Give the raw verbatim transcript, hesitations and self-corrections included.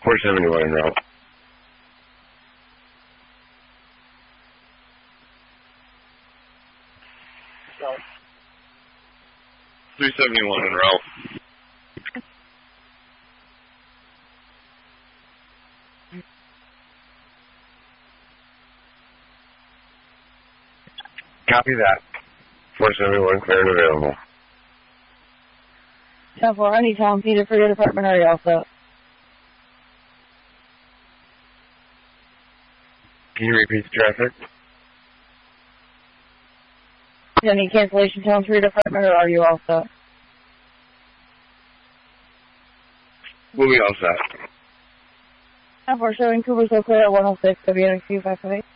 four seventy-one en route. three seventy-one en route. Copy that. four seventy-one clear and available. ten four, I need Tom Peter for your department. Are you all set? Can you repeat the traffic? Any cancellation towns for your department, or are you all set? We'll be all set. ten four, showing Coopersville clear at one oh six, W N X U five five eight.